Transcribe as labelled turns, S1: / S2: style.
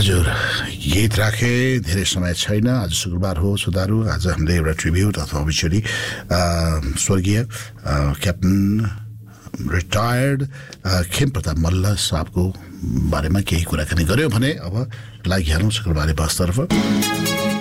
S1: हजुर गीत राखे धेरै समय छैन आज शुक्रबार हो सुधारु आज हामीले एउटा ट्रिब्युट अथवा अबिचुअली स्वर्गीय क्याप्टन रिटायर्ड खेम प्रताप मल्ल साहबको बारेमा केही कुराकानी गर्यो भने अब लागि हालौँ शुक्रबारे बसतर्फ